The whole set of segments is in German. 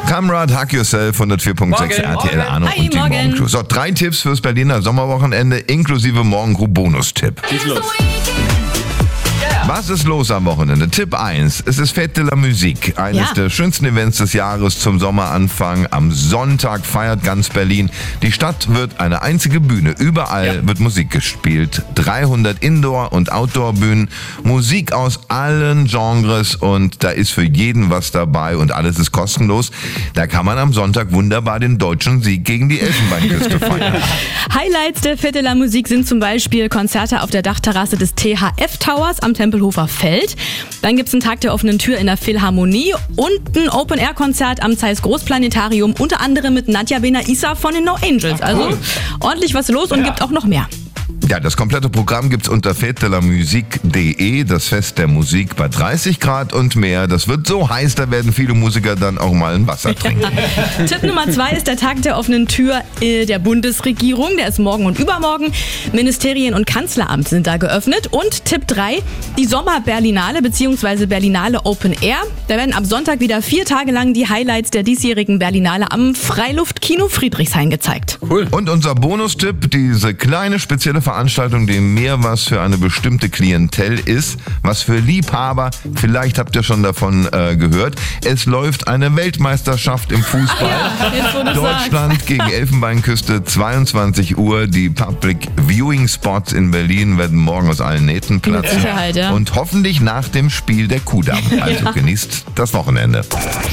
Kamrad, Hug Yourself, 104.6 RTL Arno Hi, und die morgen. Morgencrew. So, 3 Tipps fürs Berliner Sommerwochenende inklusive Morgencrew-Bonustipp. Geht's los. Was ist los am Wochenende? Tipp 1. Es ist Fête de la Musique. Eines der schönsten Events des Jahres zum Sommeranfang. Am Sonntag feiert ganz Berlin. Die Stadt wird eine einzige Bühne. Überall wird Musik gespielt. 300 Indoor- und Outdoor-Bühnen. Musik aus allen Genres und da ist für jeden was dabei und alles ist kostenlos. Da kann man am Sonntag wunderbar den deutschen Sieg gegen die Elfenbeinküste feiern. Highlights der Fête de la Musique sind zum Beispiel Konzerte auf der Dachterrasse des THF Towers am Tempelhofer Feld. Dann gibt es einen Tag der offenen Tür in der Philharmonie und ein Open-Air-Konzert am Zeiss Großplanetarium, unter anderem mit Nadja Benaissa von den No Angels. Also ordentlich was los und gibt auch noch mehr. Ja, das komplette Programm gibt's unter fêtedelamusique.de, das Fest der Musik bei 30 Grad und mehr. Das wird so heiß, da werden viele Musiker dann auch mal ein Wasser trinken. Tipp Nummer 2 ist der Tag der offenen Tür der Bundesregierung. Der ist morgen und übermorgen. Ministerien und Kanzleramt sind da geöffnet. Und Tipp 3, die Sommer-Berlinale bzw. Berlinale Open Air. Da werden am Sonntag wieder 4 Tage lang die Highlights der diesjährigen Berlinale am Freiluftkino Friedrichshain gezeigt. Cool. Und unser Bonustipp, diese kleine spezielle Veranstaltung, die mehr was für eine bestimmte Klientel ist, was für Liebhaber, vielleicht habt ihr schon davon gehört. Es läuft eine Weltmeisterschaft im Fußball. Jetzt, wo du Deutschland sagst. gegen Elfenbeinküste, 22 Uhr. Die Public Viewing Spots in Berlin werden morgen aus allen Nähten platzen. Mit Sicherheit, ja. Und hoffentlich nach dem Spiel der Kudamm. Also genießt das Wochenende.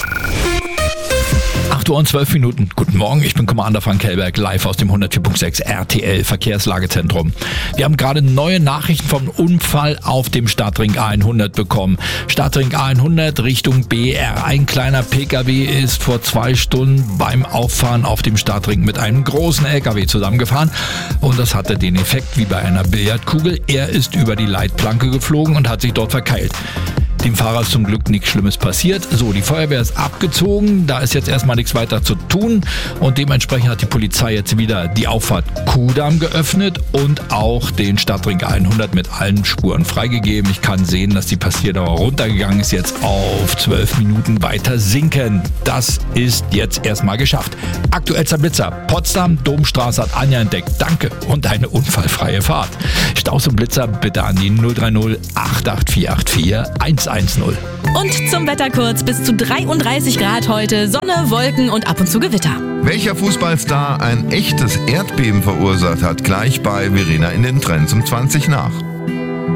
8 Uhr und 12 Minuten. Guten Morgen, ich bin Commander Frank Kellberg, live aus dem 104.6 RTL Verkehrslagezentrum. Wir haben gerade neue Nachrichten vom Unfall auf dem Stadtring A100 bekommen. Stadtring A100 Richtung BR. Ein kleiner PKW ist vor 2 Stunden beim Auffahren auf dem Stadtring mit einem großen LKW zusammengefahren. Und das hatte den Effekt wie bei einer Billardkugel. Er ist über die Leitplanke geflogen und hat sich dort verkeilt. Dem Fahrer ist zum Glück nichts Schlimmes passiert. So, die Feuerwehr ist abgezogen. Da ist jetzt erstmal nichts weiter zu tun. Und dementsprechend hat die Polizei jetzt wieder die Auffahrt Kudamm geöffnet und auch den Stadtring 100 mit allen Spuren freigegeben. Ich kann sehen, dass die Passierdauer runtergegangen ist, jetzt auf 12 Minuten weiter sinken. Das ist jetzt erstmal geschafft. Aktuellster Blitzer. Potsdam, Domstraße hat Anja entdeckt. Danke und eine unfallfreie Fahrt. Staus und Blitzer bitte an die 030 88484 110. Und zum Wetter kurz, bis zu 33 Grad heute, Sonne, Wolken und ab und zu Gewitter. Welcher Fußballstar ein echtes Erdbeben verursacht hat, gleich bei Verena in den Trends um 20 nach.